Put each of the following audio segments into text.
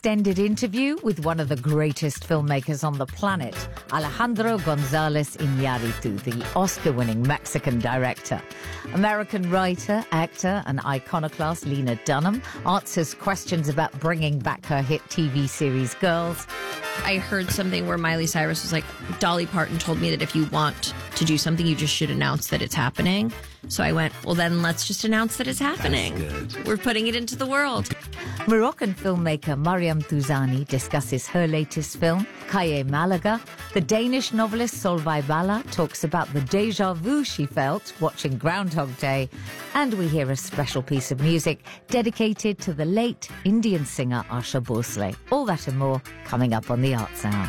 extended interview with one of the greatest filmmakers on the planet, Alejandro González Iñárritu, the Oscar-winning Mexican director. American writer, actor and iconoclast Lena Dunham answers questions about bringing back her hit TV series Girls. I heard something where Miley Cyrus was like, Dolly Parton told me that if you want to do something, you just should announce that it's happening. So I went, well, then let's just announce that it's happening. We're putting it into the world. Moroccan filmmaker Mariam Touzani discusses her latest film, Calle Malaga. The Danish novelist Solveig Balla talks about the déjà vu she felt watching Groundhog Day. And we hear a special piece of music dedicated to the late Indian singer Asha Bhosle. All that and more coming up on the Arts Hour.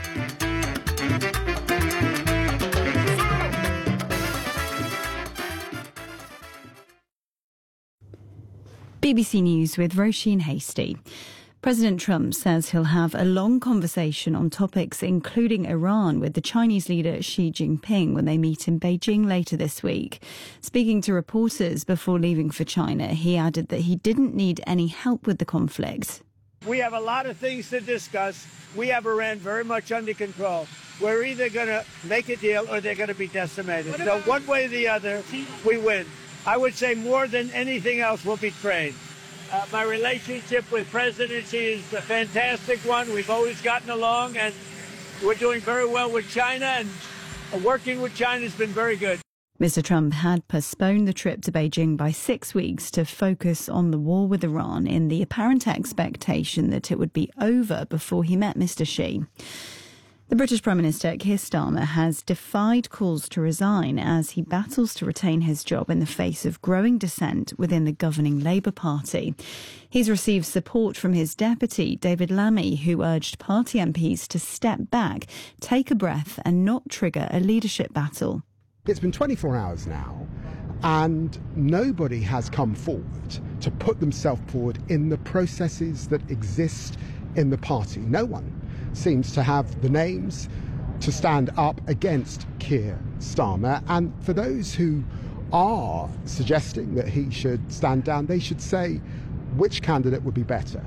BBC News with Roisin Hasty. President Trump says he'll have a long conversation on topics including Iran with the Chinese leader Xi Jinping when they meet in Beijing later this week. Speaking to reporters before leaving for China, he added that he didn't need any help with the conflict. We have a lot of things to discuss. We have Iran very much under control. We're either going to make a deal or they're going to be decimated. So one way or the other, we win. I would say more than anything else, we'll be trade. My relationship with President Xi is a fantastic one. We've always gotten along, and we're doing very well with China, and working with China has been very good. Mr. Trump had postponed the trip to Beijing by 6 weeks to focus on the war with Iran in the apparent expectation that it would be over before he met Mr. Xi. The British Prime Minister, Keir Starmer, has defied calls to resign as he battles to retain his job in the face of growing dissent within the governing Labour Party. He's received support from his deputy, David Lammy, who urged party MPs to step back, take a breath and not trigger a leadership battle. It's been 24 hours now, and nobody has come forward to put themselves forward in the processes that exist in the party. No one seems to have the names to stand up against Keir Starmer. And for those who are suggesting that he should stand down, they should say which candidate would be better.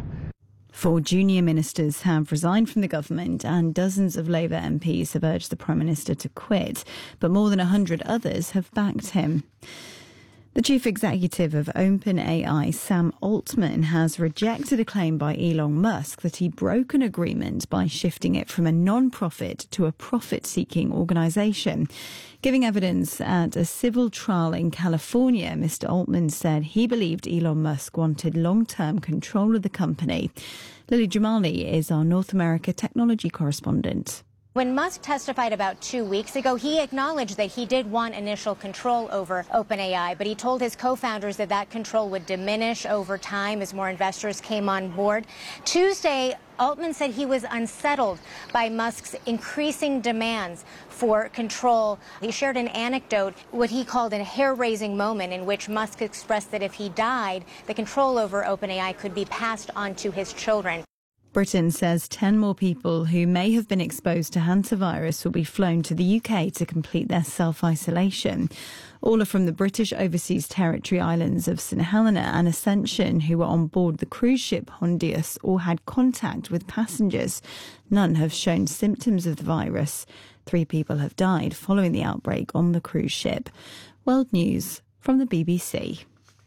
4 junior ministers have resigned from the government and dozens of Labour MPs have urged the Prime Minister to quit, but more than 100 others have backed him. The chief executive of OpenAI, Sam Altman, has rejected a claim by Elon Musk that he broke an agreement by shifting it from a non-profit to a profit-seeking organisation. Giving evidence at a civil trial in California, Mr. Altman said he believed Elon Musk wanted long-term control of the company. Lily Jamali is our North America technology correspondent. When Musk testified about 2 weeks ago, he acknowledged that he did want initial control over OpenAI, but he told his co-founders that that control would diminish over time as more investors came on board. Tuesday, Altman said he was unsettled by Musk's increasing demands for control. He shared an anecdote, what he called a hair-raising moment in which Musk expressed that if he died, the control over OpenAI could be passed on to his children. Britain says 10 more people who may have been exposed to hantavirus will be flown to the UK to complete their self-isolation. All are from the British Overseas Territory islands of St Helena and Ascension, who were on board the cruise ship Hondius or had contact with passengers. None have shown symptoms of the virus. 3 people have died following the outbreak on the cruise ship. World News from the BBC.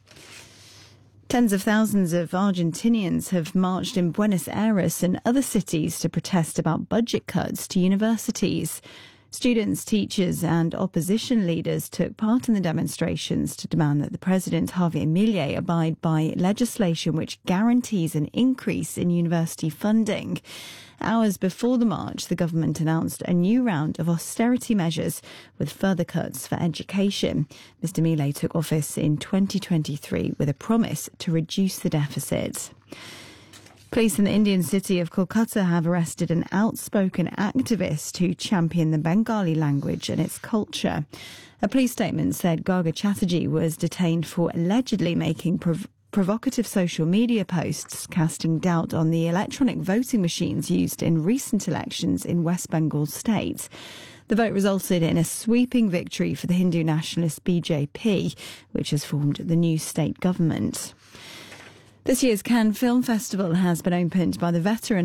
Tens of thousands of Argentinians have marched in Buenos Aires and other cities to protest about budget cuts to universities. Students, teachers and opposition leaders took part in the demonstrations to demand that the President, Javier Milei, abide by legislation which guarantees an increase in university funding. Hours before the march, the government announced a new round of austerity measures with further cuts for education. Mr. Milei took office in 2023 with a promise to reduce the deficit. Police in the Indian city of Kolkata have arrested an outspoken activist who championed the Bengali language and its culture. A police statement said Garga Chatterjee was detained for allegedly making provocative social media posts casting doubt on the electronic voting machines used in recent elections in West Bengal state. The vote resulted in a sweeping victory for the Hindu nationalist BJP, which has formed the new state government. This year's Cannes Film Festival has been opened by the veteran